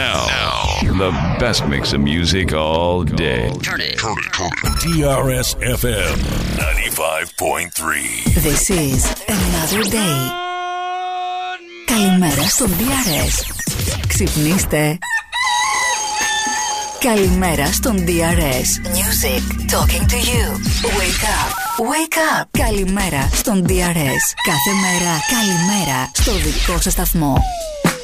Now, the best mix of music all day. Turn it. DRS FM 95.3. This is another day. Καλημέρα στον DRS. Ξυπνήστε. Καλημέρα στον DRS. Music talking to you. Wake up. Wake up. Καλημέρα στον DRS. Κάθε μέρα καλημέρα στο δικό σας σταθμό.